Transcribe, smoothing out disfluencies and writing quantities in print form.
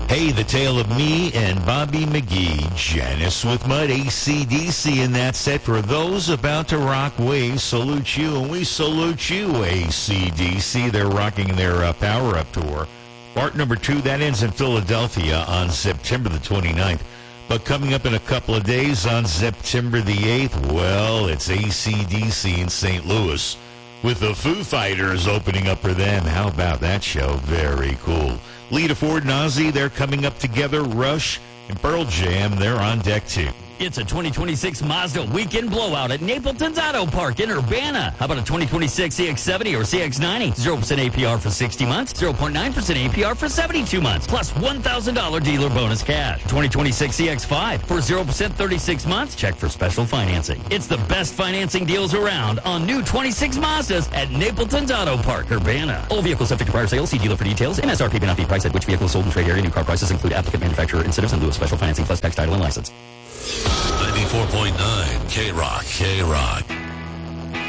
Hey, the tale of me and Bobby McGee, Janice with Mud, AC/DC in that set. For those about to rock, we salute you, and we salute you, AC/DC. They're rocking their Power Up Tour. Part number 2, that ends in Philadelphia on September the 29th. But coming up in a couple of days on September the 8th, well, it's AC/DC in St. Louis with the Foo Fighters opening up for them. How about that show? Very cool. Lita Ford and Ozzy, they're coming up together. Rush and Pearl Jam, they're on deck too. It's a 2026 Mazda weekend blowout at Napleton's Auto Park in Urbana. How about a 2026 CX-70 or CX-90? 0% APR for 60 months, 0.9% APR for 72 months, plus $1,000 dealer bonus cash. 2026 CX-5 for 0% 36 months. Check for special financing. It's the best financing deals around on new 26 Mazdas at Napleton's Auto Park, Urbana. All vehicles subject to prior sale. See dealer for details. MSRP may not be priced at which vehicle is sold in trade area. New car prices include applicant manufacturer incentives in lieu of special financing plus tax, title, and license. 94.9 K-Rock.